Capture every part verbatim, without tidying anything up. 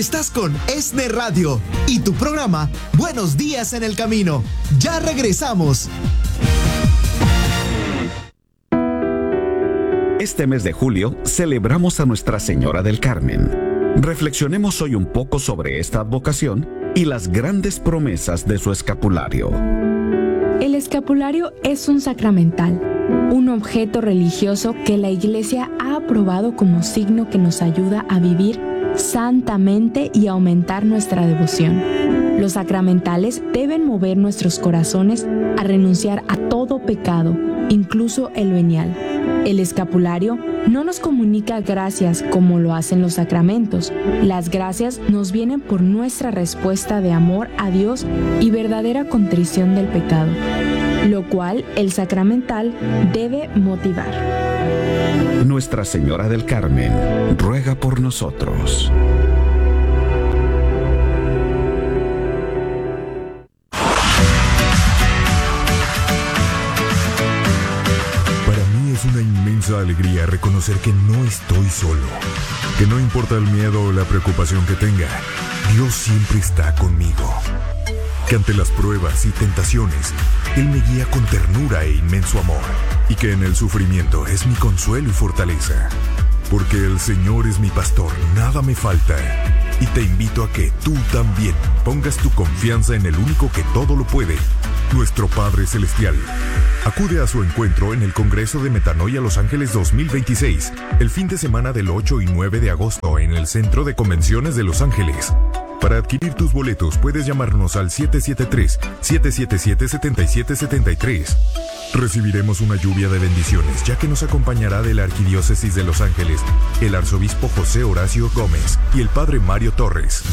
Estás con ESNE Radio y tu programa Buenos Días en el Camino. Ya regresamos. Este mes de julio celebramos a Nuestra Señora del Carmen. Reflexionemos hoy un poco sobre esta advocación y las grandes promesas de su escapulario. El escapulario es un sacramental, un objeto religioso que la Iglesia ha aprobado como signo que nos ayuda a vivir santamente y aumentar nuestra devoción. Los sacramentales deben mover nuestros corazones a renunciar a todo pecado, incluso el venial. El escapulario no nos comunica gracias como lo hacen los sacramentos. Las gracias nos vienen por nuestra respuesta de amor a Dios y verdadera contrición del pecado, lo cual el sacramental debe motivar. Nuestra Señora del Carmen, ruega por nosotros. Para mí es una inmensa alegría reconocer que no estoy solo, que no importa el miedo o la preocupación que tenga, Dios siempre está conmigo. Que ante las pruebas y tentaciones, Él me guía con ternura e inmenso amor, y que en el sufrimiento es mi consuelo y fortaleza. Porque el Señor es mi pastor, nada me falta. Y te invito a que tú también pongas tu confianza en el único que todo lo puede, nuestro Padre Celestial. Acude a su encuentro en el Congreso de Metanoia Los Ángeles dos mil veintiséis, el fin de semana del ocho y nueve de agosto en el Centro de Convenciones de Los Ángeles. Para adquirir tus boletos puedes llamarnos al siete siete tres, siete siete siete, siete siete siete tres. Recibiremos una lluvia de bendiciones, ya que nos acompañará de la Arquidiócesis de Los Ángeles el arzobispo José Horacio Gómez y el padre Mario Torres.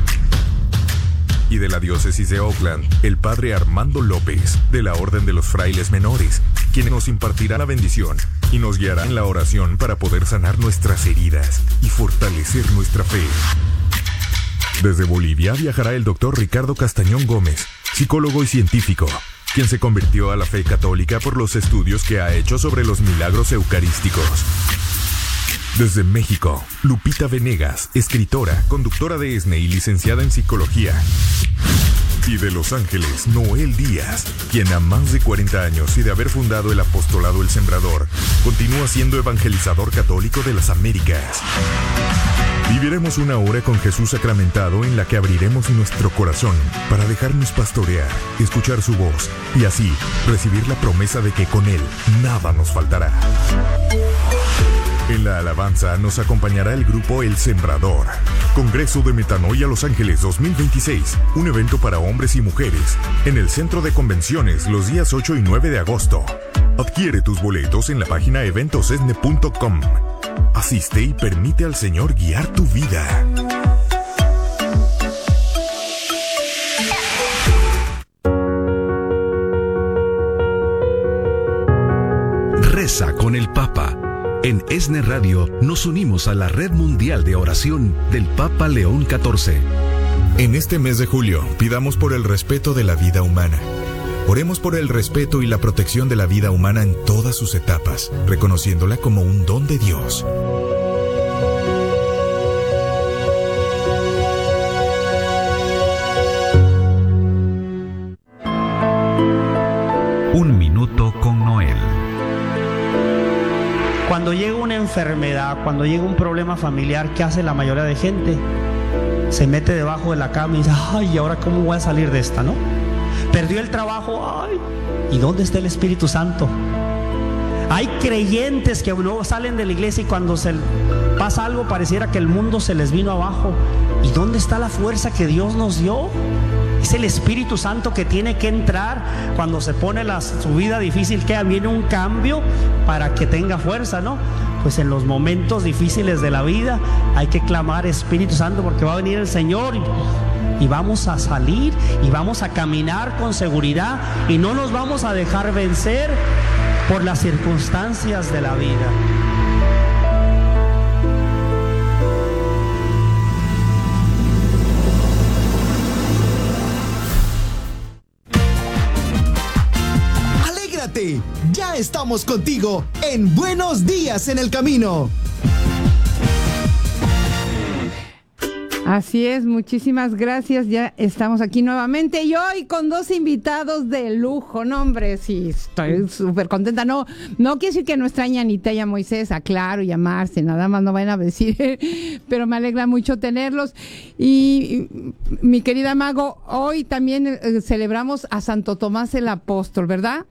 Y de la Diócesis de Oakland, el padre Armando López, de la Orden de los Frailes Menores, quien nos impartirá la bendición y nos guiará en la oración para poder sanar nuestras heridas y fortalecer nuestra fe. Desde Bolivia viajará el doctor Ricardo Castañón Gómez, psicólogo y científico, quien se convirtió a la fe católica por los estudios que ha hecho sobre los milagros eucarísticos. Desde México, Lupita Venegas, escritora, conductora de ESNE y licenciada en psicología. Y de Los Ángeles, Noel Díaz, quien a más de cuarenta años y de haber fundado el apostolado El Sembrador, continúa siendo evangelizador católico de las Américas. Viviremos una hora con Jesús sacramentado en la que abriremos nuestro corazón para dejarnos pastorear, escuchar su voz y así recibir la promesa de que con Él nada nos faltará. En la alabanza nos acompañará el grupo El Sembrador. Congreso de Metanoia Los Ángeles dos mil veintiséis, un evento para hombres y mujeres, en el Centro de Convenciones los días ocho y nueve de agosto. Adquiere tus boletos en la página eventos esne punto com. Asiste y permite al Señor guiar tu vida. Reza con el Papa. En ESNE Radio nos unimos a la Red Mundial de Oración del Papa León catorce. En este mes de julio, pidamos por el respeto de la vida humana. Oremos por el respeto y la protección de la vida humana en todas sus etapas, reconociéndola como un don de Dios. Un minuto con Noel. Cuando llega una enfermedad, cuando llega un problema familiar, ¿qué hace la mayoría de gente? Se mete debajo de la cama y dice, ay, ¿y ahora cómo voy a salir de esta, no? Perdió el trabajo, ay, ¿y dónde está el Espíritu Santo? Hay creyentes que no salen de la iglesia y cuando se pasa algo pareciera que el mundo se les vino abajo. ¿Y dónde está la fuerza que Dios nos dio? Es el Espíritu Santo que tiene que entrar cuando se pone la, su vida difícil, que viene un cambio para que tenga fuerza, ¿no? Pues en los momentos difíciles de la vida hay que clamar Espíritu Santo porque va a venir el Señor y, y vamos a salir y vamos a caminar con seguridad y no nos vamos a dejar vencer por las circunstancias de la vida. Ya estamos contigo en Buenos Días en el Camino. Así es, muchísimas gracias. Ya estamos aquí nuevamente y hoy con dos invitados de lujo. No, hombre, sí, estoy súper contenta. No, no quiere decir que no extraña a Anita y a Moisés, a Claro y a Marce, nada más no vayan a decir, pero me alegra mucho tenerlos. Y, y mi querida Mago, hoy también eh, celebramos a Santo Tomás el Apóstol, ¿verdad?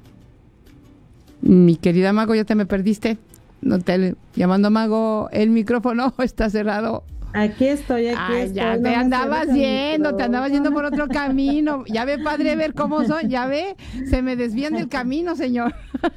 Mi querida Mago, ya te me perdiste. No te llamando a Mago, el micrófono está cerrado. Aquí estoy, aquí Ay, estoy. ya no te me andabas cierres el yendo, te andabas yendo por micrófono. otro camino. Ya ve, padre, ver cómo son, ya ve, se me desvían del camino, señor.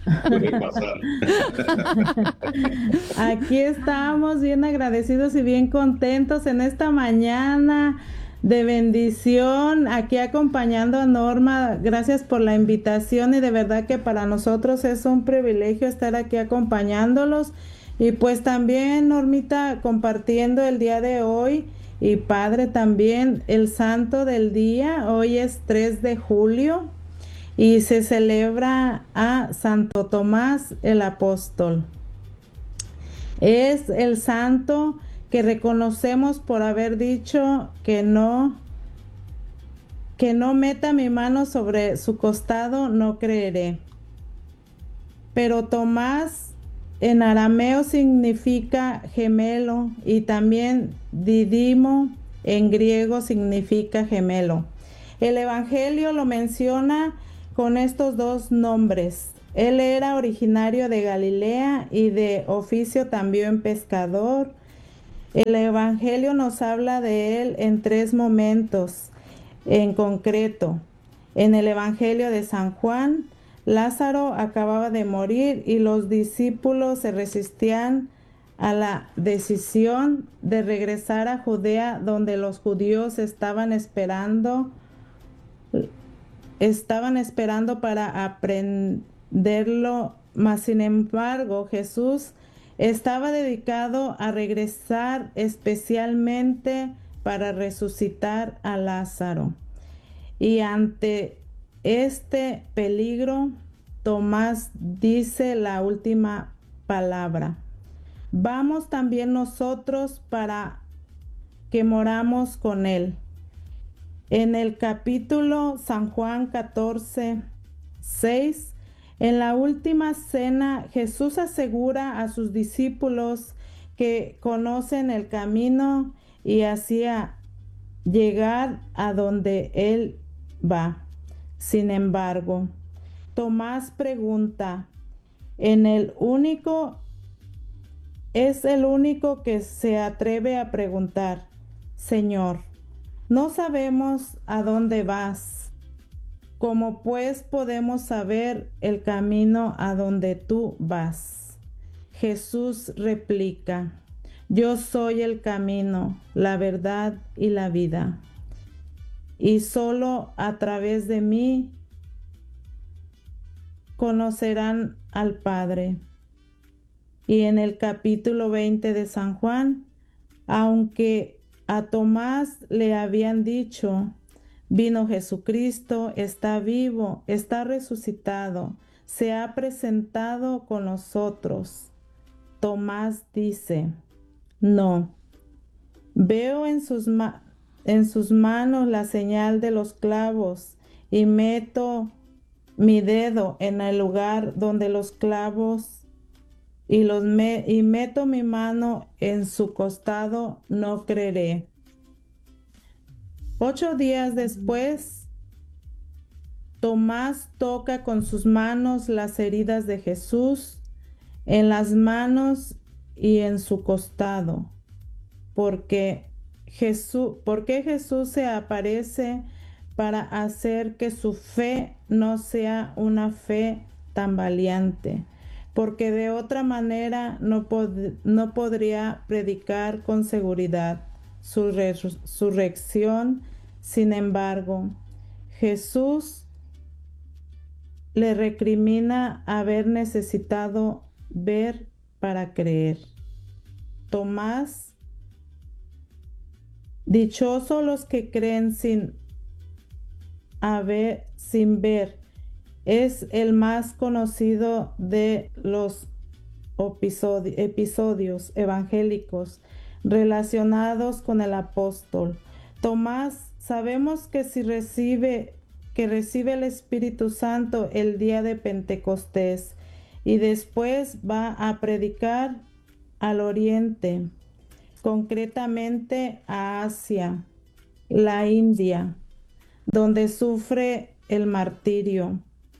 Aquí estamos bien agradecidos y bien contentos en esta mañana de bendición, aquí acompañando a Norma. Gracias por la invitación y de verdad que para nosotros es un privilegio estar aquí acompañándolos. Y pues también, Normita, compartiendo el día de hoy, y Padre también, el santo del día. Hoy es tres de julio y se celebra a Santo Tomás el Apóstol. Es el santo que reconocemos por haber dicho que no, que no meta mi mano sobre su costado, no creeré. Pero Tomás en arameo significa gemelo y también Didimo en griego significa gemelo. El Evangelio lo menciona con estos dos nombres. Él era originario de Galilea y de oficio también pescador. El Evangelio nos habla de él en tres momentos en concreto. En el Evangelio de San Juan, Lázaro acababa de morir y los discípulos se resistían a la decisión de regresar a Judea, donde los judíos estaban esperando, estaban esperando para aprenderlo. Mas sin embargo, Jesús estaba dedicado a regresar especialmente para resucitar a Lázaro. Y ante este peligro, Tomás dice la última palabra. Vamos también nosotros para que moramos con él. En el capítulo San Juan catorce, seis, en la última cena, Jesús asegura a sus discípulos que conocen el camino y hacia llegar a donde él va. Sin embargo, Tomás pregunta, en el único, es el único que se atreve a preguntar, Señor, no sabemos a dónde vas. ¿Cómo pues podemos saber el camino a donde tú vas? Jesús replica, yo soy el camino, la verdad y la vida. Y solo a través de mí conocerán al Padre. Y en el capítulo veinte de San Juan, aunque a Tomás le habían dicho, vino Jesucristo, está vivo, está resucitado, se ha presentado con nosotros. Tomás dice, no, veo en sus manos en sus manos la señal de los clavos y meto mi dedo en el lugar donde los clavos y, los me y meto mi mano en su costado, no creeré. Ocho días después, Tomás toca con sus manos las heridas de Jesús en las manos y en su costado, porque Jesús, porque Jesús se aparece para hacer que su fe no sea una fe tambaleante, porque de otra manera no, pod no podría predicar con seguridad su resurrección. Sin embargo, Jesús le recrimina haber necesitado ver para creer. Tomás, dichosos los que creen sin haber, sin ver, es el más conocido de los episodios evangélicos. relacionados con el apóstol. Tomás, sabemos que si recibe, que recibe el Espíritu Santo el día de Pentecostés y después va a predicar al oriente, concretamente a Asia, la India, donde sufre el martirio,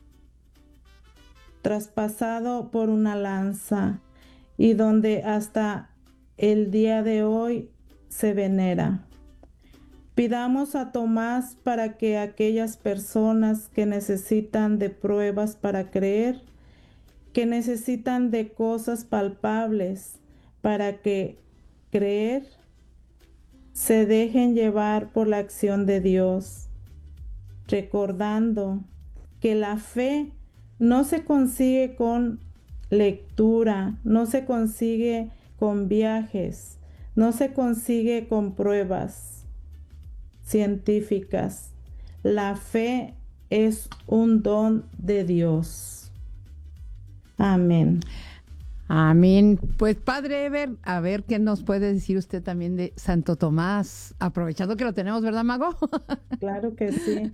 traspasado por una lanza, y donde hasta el día de hoy se venera. Pidamos a Tomás para que aquellas personas que necesitan de pruebas para creer, que necesitan de cosas palpables para que creer, se dejen llevar por la acción de Dios, recordando que la fe no se consigue con lectura, no se consigue con viajes, no se consigue con pruebas científicas. La fe es un don de Dios. Amén. Amén. Pues Padre Eber, a ver qué nos puede decir usted también de Santo Tomás, aprovechando que lo tenemos, ¿verdad, Mago? Claro que sí.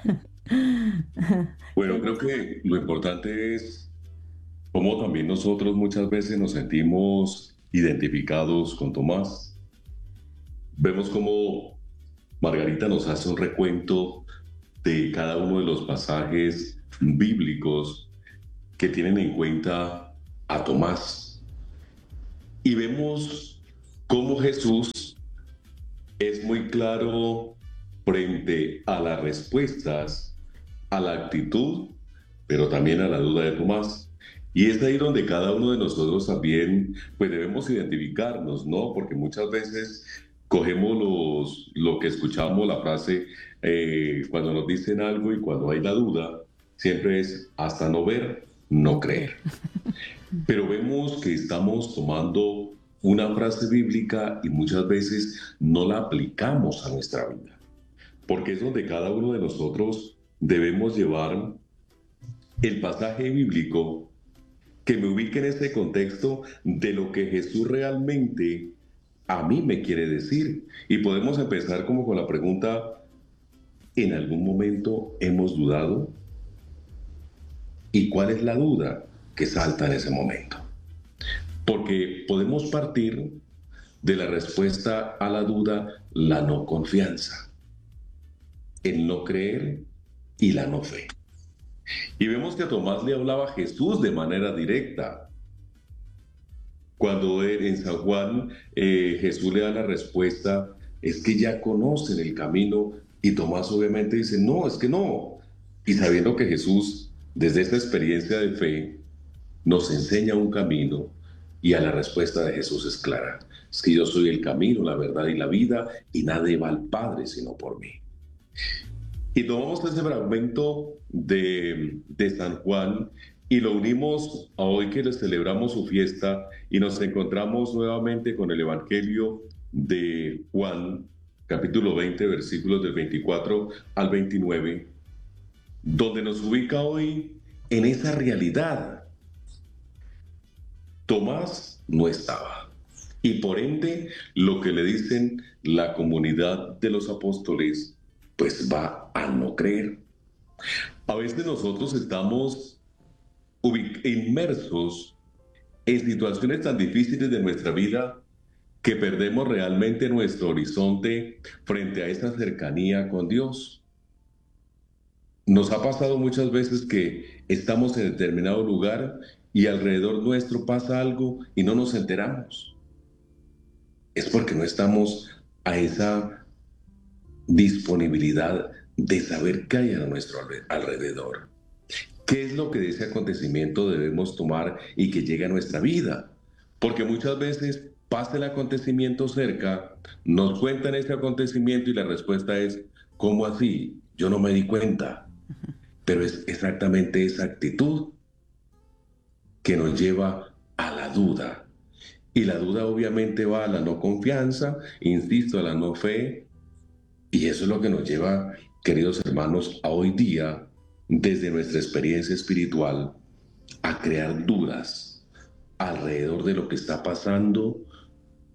Bueno, creo que lo importante es cómo también nosotros muchas veces nos sentimos identificados con Tomás. Vemos cómo Margarita nos hace un recuento de cada uno de los pasajes bíblicos que tienen en cuenta a Tomás. Y vemos cómo Jesús es muy claro frente a las respuestas, a la actitud, pero también a la duda de Tomás. Y es ahí donde cada uno de nosotros también pues debemos identificarnos, ¿no? Porque muchas veces cogemos los, lo que escuchamos, la frase, eh, cuando nos dicen algo y cuando hay la duda, siempre es hasta no ver, no creer. Pero vemos que estamos tomando una frase bíblica y muchas veces no la aplicamos a nuestra vida. Porque es donde cada uno de nosotros debemos llevar el pasaje bíblico que me ubique en ese contexto de lo que Jesús realmente a mí me quiere decir. Y podemos empezar como con la pregunta, ¿en algún momento hemos dudado? ¿Y cuál es la duda que salta en ese momento? Porque podemos partir de la respuesta a la duda, la no confianza, el no creer y la no fe. Y vemos que a Tomás le hablaba Jesús de manera directa. Cuando en San Juan eh, Jesús le da la respuesta, es que ya conocen el camino, y Tomás obviamente dice, no, es que no. Y sabiendo que Jesús, desde esta experiencia de fe, nos enseña un camino, y a la respuesta de Jesús es clara. Es que yo soy el camino, la verdad y la vida, y nadie va al Padre sino por mí. Y tomamos ese fragmento de, de San Juan y lo unimos a hoy que le celebramos su fiesta, y nos encontramos nuevamente con el Evangelio de Juan, capítulo veinte, versículos del veinticuatro al veintinueve, donde nos ubica hoy en esa realidad. Tomás no estaba, y por ende lo que le dicen la comunidad de los apóstoles pues va a no creer. A veces nosotros estamos inmersos en situaciones tan difíciles de nuestra vida que perdemos realmente nuestro horizonte frente a esa cercanía con Dios. Nos ha pasado muchas veces que estamos en determinado lugar y alrededor nuestro pasa algo y no nos enteramos. Es porque no estamos a esa disponibilidad de saber qué hay a nuestro alrededor. ¿Qué es lo que de ese acontecimiento debemos tomar y que llegue a nuestra vida? Porque muchas veces pasa el acontecimiento cerca, nos cuentan ese acontecimiento y la respuesta es, ¿cómo así? Yo no me di cuenta. Pero es exactamente esa actitud que nos lleva a la duda. Y la duda obviamente va a la no confianza, insisto, a la no fe. Y eso es lo que nos lleva, queridos hermanos, a hoy día, desde nuestra experiencia espiritual, a crear dudas alrededor de lo que está pasando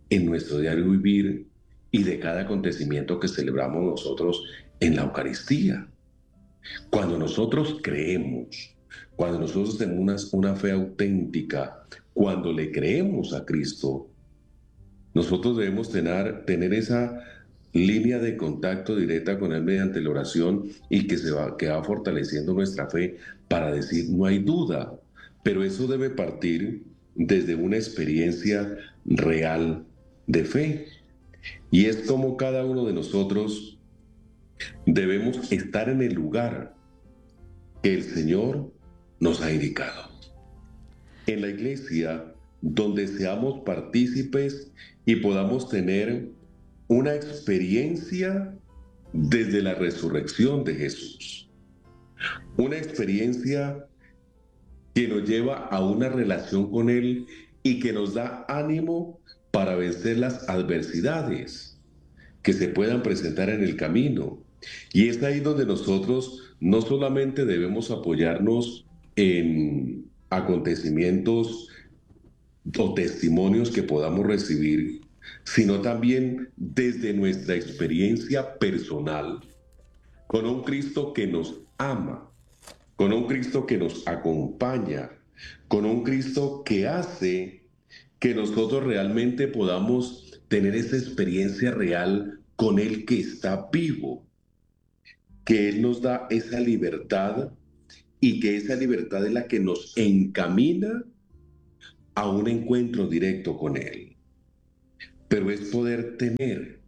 en nuestro diario vivir y de cada acontecimiento que celebramos nosotros en la Eucaristía. Cuando nosotros creemos, cuando nosotros tenemos una, una fe auténtica, cuando le creemos a Cristo, nosotros debemos tener, tener esa línea de contacto directa con Él mediante la oración y que, se va, que va fortaleciendo nuestra fe para decir, no hay duda, pero eso debe partir desde una experiencia real de fe. Y es como cada uno de nosotros debemos estar en el lugar que el Señor nos ha indicado. En la iglesia, donde seamos partícipes y podamos tener una experiencia desde la resurrección de Jesús. Una experiencia que nos lleva a una relación con Él y que nos da ánimo para vencer las adversidades que se puedan presentar en el camino. Y es ahí donde nosotros no solamente debemos apoyarnos en acontecimientos o testimonios que podamos recibir, sino también desde nuestra experiencia personal, con un Cristo que nos ama, con un Cristo que nos acompaña, con un Cristo que hace que nosotros realmente podamos tener esa experiencia real con Él que está vivo, que Él nos da esa libertad y que esa libertad es la que nos encamina a un encuentro directo con Él. Pero es poder tener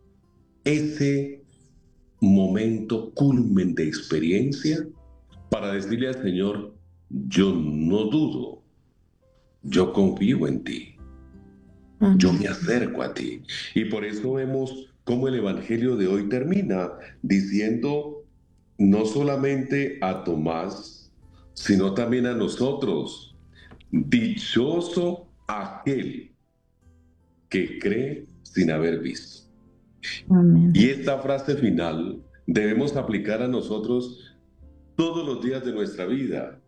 ese momento culmen de experiencia para decirle al Señor, yo no dudo, yo confío en ti, yo me acerco a ti. Y por eso vemos cómo el Evangelio de hoy termina diciendo no solamente a Tomás, sino también a nosotros, dichoso aquel que cree sin haber visto. Amén. Y esta frase final debemos aplicar a nosotros todos los días de nuestra vida,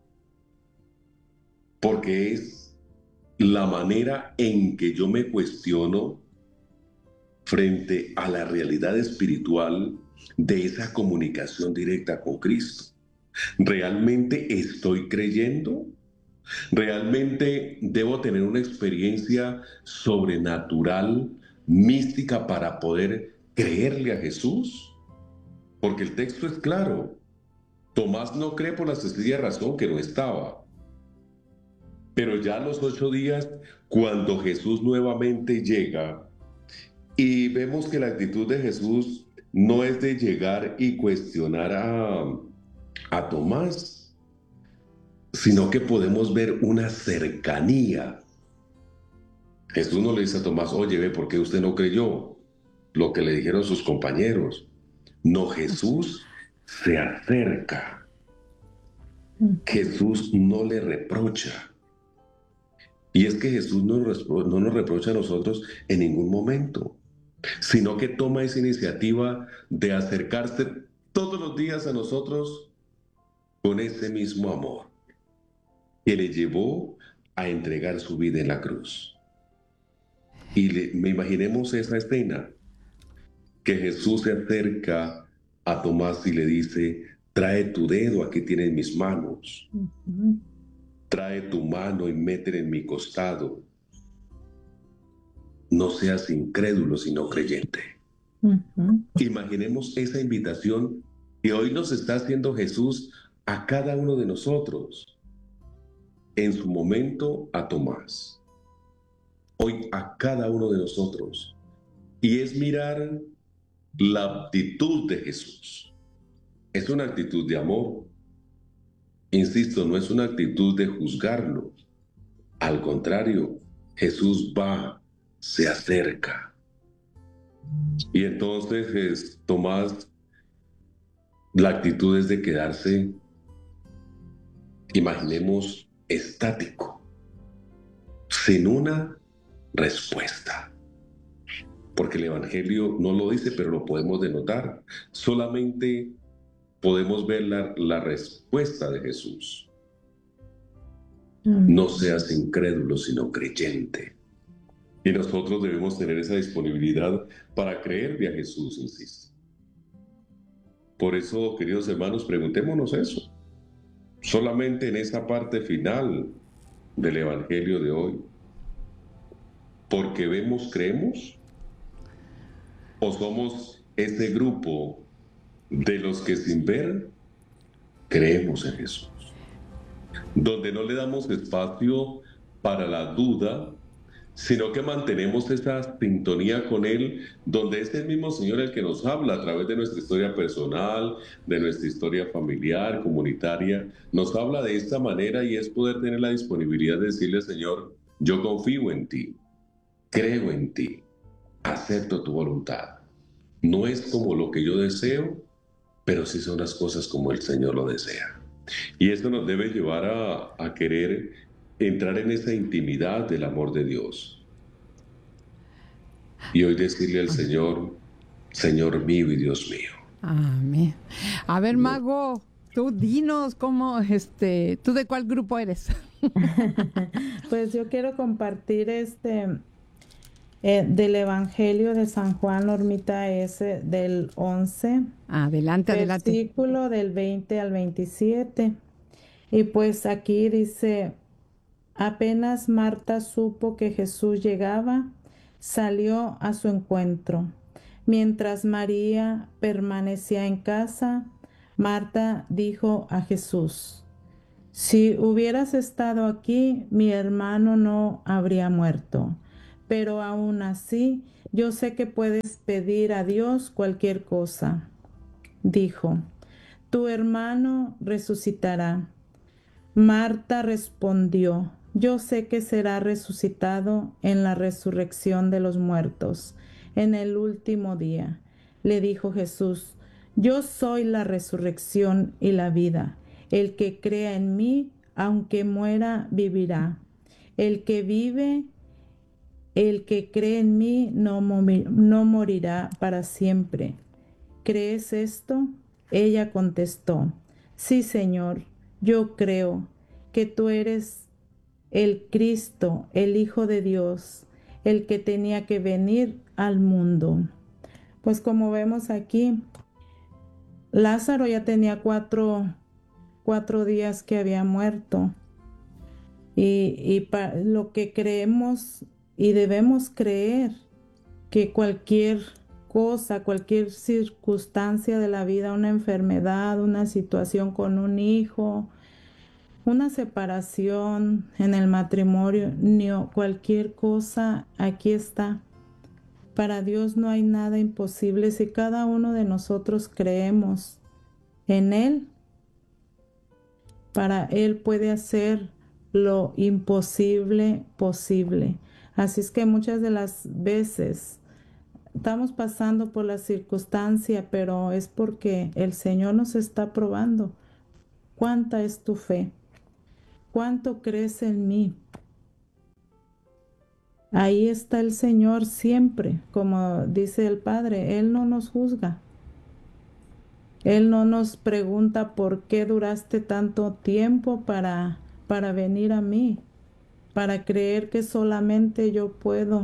porque es la manera en que yo me cuestiono frente a la realidad espiritual de esa comunicación directa con Cristo. ¿Realmente estoy creyendo? ¿Realmente debo tener una experiencia sobrenatural, mística, para poder creerle a Jesús? Porque el texto es claro. Tomás no cree por la sencilla razón que no estaba. Pero ya a los ocho días, cuando Jesús nuevamente llega, y vemos que la actitud de Jesús no es de llegar y cuestionar a, a Tomás, sino que podemos ver una cercanía. Jesús no le dice a Tomás, oye, ve, ¿por qué usted no creyó lo que le dijeron sus compañeros? No, Jesús se acerca. Jesús no le reprocha. Y es que Jesús no nos, no nos reprocha a nosotros en ningún momento, sino que toma esa iniciativa de acercarse todos los días a nosotros con ese mismo amor que le llevó a entregar su vida en la cruz. Y le, me imaginemos esa escena, que Jesús se acerca a Tomás y le dice, trae tu dedo, aquí tienes mis manos. Uh-huh. Trae tu mano y métela en mi costado. No seas incrédulo, sino creyente. Uh-huh. Imaginemos esa invitación que hoy nos está haciendo Jesús a cada uno de nosotros. En su momento a Tomás. Hoy a cada uno de nosotros. Y es mirar la actitud de Jesús. Es una actitud de amor. Insisto, no es una actitud de juzgarlo. Al contrario, Jesús va, se acerca. Y entonces es, Tomás, la actitud es de quedarse, imaginemos, estático, sin una respuesta. Porque el Evangelio no lo dice, pero lo podemos denotar. Solamente podemos ver la, la respuesta de Jesús. No seas incrédulo, sino creyente. Y nosotros debemos tener esa disponibilidad para creerle a Jesús, insisto. Por eso, queridos hermanos, preguntémonos eso. Solamente en esa parte final del Evangelio de hoy. ¿Porque vemos, creemos? ¿O somos ese grupo de los que sin ver creemos en Jesús? Donde no le damos espacio para la duda, sino que mantenemos esa sintonía con Él, donde es el mismo Señor el que nos habla a través de nuestra historia personal, de nuestra historia familiar, comunitaria. Nos habla de esta manera y es poder tener la disponibilidad de decirle, Señor, yo confío en ti, creo en ti, acepto tu voluntad. No es como lo que yo deseo, pero sí son las cosas como el Señor lo desea. Y esto nos debe llevar a, a querer entrar en esa intimidad del amor de Dios. Y hoy decirle al Señor, Señor mío y Dios mío. Amén. A ver, Mago, tú dinos cómo, este, ¿tú de cuál grupo eres? Pues yo quiero compartir este eh, del Evangelio de San Juan, Normita, ese del once. Adelante, adelante. Versículo del veinte al veintisiete. Y pues aquí dice: apenas Marta supo que Jesús llegaba, salió a su encuentro. Mientras María permanecía en casa, Marta dijo a Jesús: si hubieras estado aquí, mi hermano no habría muerto. Pero aún así, yo sé que puedes pedir a Dios cualquier cosa. Dijo: tu hermano resucitará. Marta respondió: yo sé que será resucitado en la resurrección de los muertos, en el último día. Le dijo Jesús: yo soy la resurrección y la vida. El que crea en mí, aunque muera, vivirá. El que vive, el que cree en mí, no, no morirá para siempre. ¿Crees esto? Ella contestó: sí, Señor, yo creo que tú eres el Cristo, el Hijo de Dios, el que tenía que venir al mundo. Pues como vemos aquí, Lázaro ya tenía cuatro, cuatro días que había muerto. Y, y pa, lo que creemos y debemos creer, que cualquier cosa, cualquier circunstancia de la vida, una enfermedad, una situación con un hijo, una separación en el matrimonio, cualquier cosa, aquí está. Para Dios no hay nada imposible. Si cada uno de nosotros creemos en Él, para Él puede hacer lo imposible posible. Así es que muchas de las veces estamos pasando por la circunstancia, pero es porque el Señor nos está probando. ¿Cuánta es tu fe? ¿Cuánto crees en mí? Ahí está el Señor siempre, como dice el Padre. Él no nos juzga. Él no nos pregunta por qué duraste tanto tiempo para, para venir a mí, para creer que solamente yo puedo.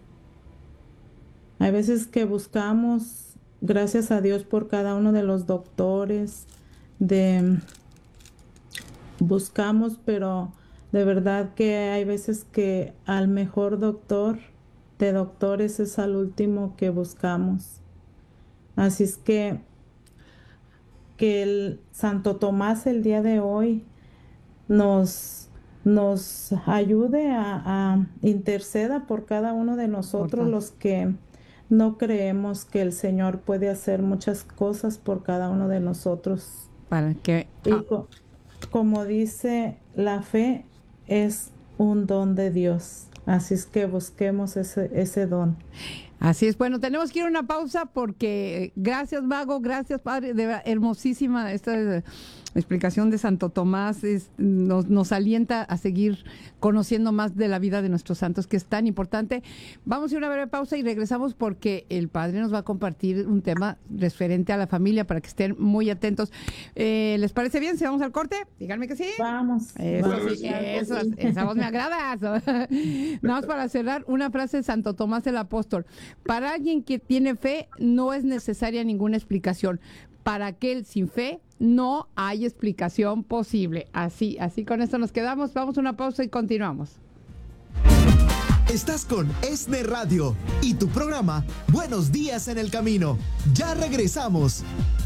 Hay veces que buscamos, gracias a Dios por cada uno de los doctores, de... buscamos, pero de verdad que hay veces que al mejor doctor de doctores es al último que buscamos. Así es que que el Santo Tomás el día de hoy nos, nos ayude a, a interceda por cada uno de nosotros, los que no creemos que el Señor puede hacer muchas cosas por cada uno de nosotros. Para que... Y co- como dice, la fe es un don de Dios. Así es que busquemos ese, ese don. Así es. Bueno, tenemos que ir a una pausa porque gracias, Mago, gracias, Padre, de verdad, hermosísima esta La explicación de Santo Tomás es, nos, nos alienta a seguir conociendo más de la vida de nuestros santos, que es tan importante. Vamos a ir a una breve pausa y regresamos porque el padre nos va a compartir un tema referente a la familia para que estén muy atentos. Eh, ¿Les parece bien si vamos al corte? Díganme que sí. Vamos. Eso, vamos. Sí, eso, esa voz me agrada. Nada más para cerrar, una frase de Santo Tomás el Apóstol. Para alguien que tiene fe no es necesaria ninguna explicación. Para aquel sin fe no hay explicación posible. Así, así con esto nos quedamos. Vamos a una pausa y continuamos. Estás con ESNE Radio y tu programa Buenos Días en el Camino. Ya regresamos.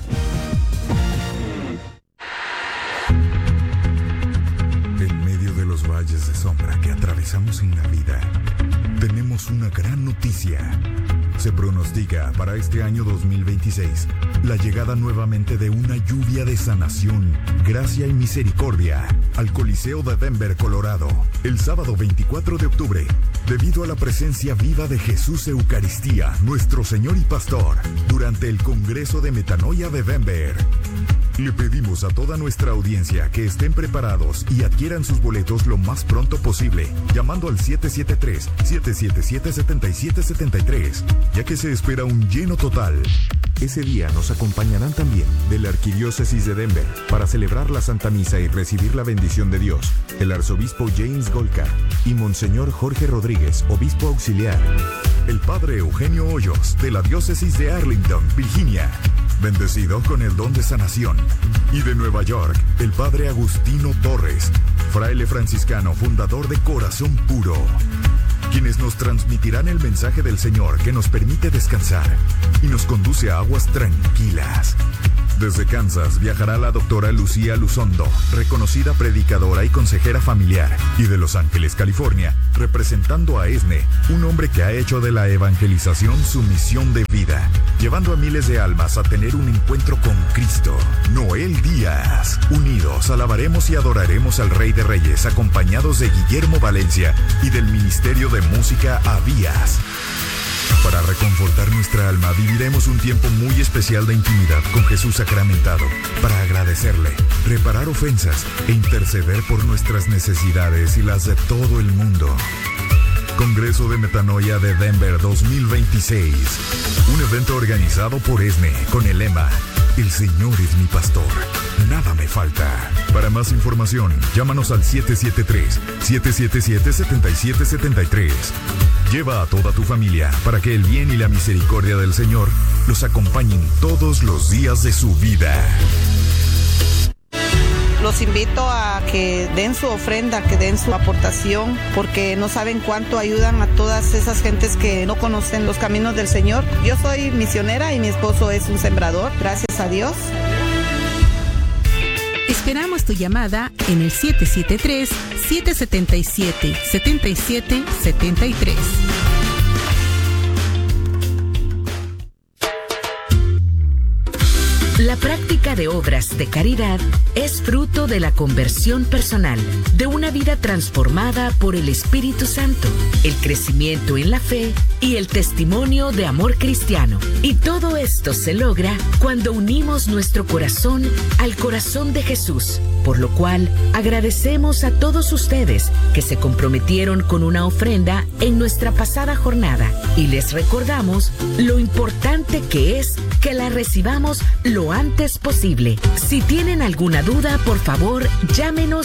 En medio de los valles de sombra que atravesamos en la vida, tenemos una gran noticia. Se pronostica para este año dos mil veintiséis la llegada nuevamente de una lluvia de sanación, gracia y misericordia al Coliseo de Denver, Colorado, el sábado veinticuatro de octubre, debido a la presencia viva de Jesús Eucaristía, nuestro Señor y Pastor, durante el Congreso de Metanoia de Denver. Le pedimos a toda nuestra audiencia que estén preparados y adquieran sus boletos lo más pronto posible, llamando al siete siete tres, siete siete siete, siete siete siete tres, ya que se espera un lleno total. Ese día nos acompañarán también de la Arquidiócesis de Denver para celebrar la Santa Misa y recibir la bendición de Dios, el arzobispo James Golcar y Monseñor Jorge Rodríguez, obispo auxiliar, el padre Eugenio Hoyos de la Diócesis de Arlington, Virginia, bendecido con el don de sanación, y de Nueva York, el padre Agustino Torres, fraile franciscano fundador de Corazón Puro, quienes nos transmitirán el mensaje del Señor que nos permite descansar y nos conduce a aguas tranquilas. Desde Kansas viajará la doctora Lucía Luzondo, reconocida predicadora y consejera familiar, y de Los Ángeles, California, representando a ESNE, un hombre que ha hecho de la evangelización su misión de vida, llevando a miles de almas a tener un encuentro con Cristo. Noel Díaz. Unidos alabaremos y adoraremos al Rey de Reyes, acompañados de Guillermo Valencia y del Ministerio de Música Abías. Para reconfortar nuestra alma, viviremos un tiempo muy especial de intimidad con Jesús sacramentado, para agradecerle, reparar ofensas e interceder por nuestras necesidades y las de todo el mundo. Congreso de Metanoia de Denver dos mil veintiséis. Un evento organizado por ESNE con el lema El Señor es mi pastor, nada me falta. Para más información, llámanos al siete siete tres, siete siete siete, siete siete siete tres. Lleva a toda tu familia para que el bien y la misericordia del Señor los acompañen todos los días de su vida. Los invito a que den su ofrenda, que den su aportación, porque no saben cuánto ayudan a todas esas gentes que no conocen los caminos del Señor. Yo soy misionera y mi esposo es un sembrador, gracias a Dios. Esperamos tu llamada en el siete siete tres, siete siete siete, siete siete siete tres. La práctica de obras de caridad es fruto de la conversión personal, de una vida transformada por el Espíritu Santo, el crecimiento en la fe y el testimonio de amor cristiano. Y todo esto se logra cuando unimos nuestro corazón al corazón de Jesús, por lo cual agradecemos a todos ustedes que se comprometieron con una ofrenda en nuestra pasada jornada y les recordamos lo importante que es que la recibamos lo antes posible. Si tienen alguna duda, por favor, llámenos